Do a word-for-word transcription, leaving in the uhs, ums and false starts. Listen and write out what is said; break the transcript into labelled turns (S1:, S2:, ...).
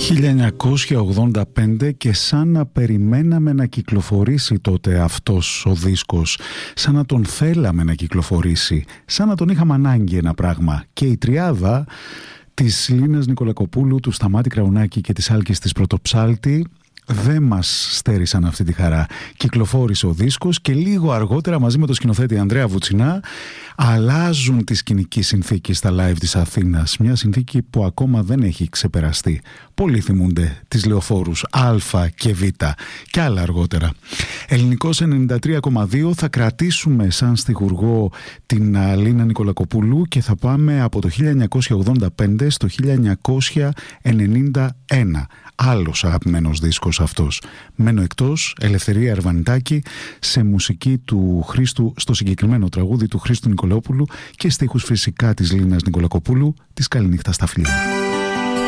S1: χίλια εννιακόσια ογδόντα πέντε και σαν να περιμέναμε να κυκλοφορήσει τότε αυτός ο δίσκος, σαν να τον θέλαμε να κυκλοφορήσει, σαν να τον είχαμε ανάγκη ένα πράγμα. Και η τριάδα της Λίνας Νικολακοπούλου, του Σταμάτη Κραουνάκη και της Άλκης της Πρωτοψάλτη δεν μας στέρισαν αυτή τη χαρά. Κυκλοφόρησε ο δίσκος και λίγο αργότερα μαζί με τον σκηνοθέτη Ανδρέα Βουτσινά αλλάζουν τη σκηνική συνθήκη στα live της Αθήνας. Μια συνθήκη που ακόμα δεν έχει ξεπεραστεί. Πολλοί θυμούνται τις λεωφόρους Α και Β και άλλα αργότερα. Ελληνικός ενενήντα τρία κόμμα δύο, θα κρατήσουμε σαν στιχουργό την Λίνα Νικολακοπούλου και θα πάμε από το χίλια εννιακόσια ογδόντα πέντε στο χίλια εννιακόσια ενενήντα ένα. Άλλος αγαπημένος δίσκος αυτός. Μένω εκτός, Ελευθερία Ερβανιτάκη, σε μουσική του Χρήστου, στο συγκεκριμένο τραγούδι του Χρήστου Νικολόπουλου και στίχους φυσικά της Λίνας Νικολακοπούλου, της Καληνύχτα στα φιλιά.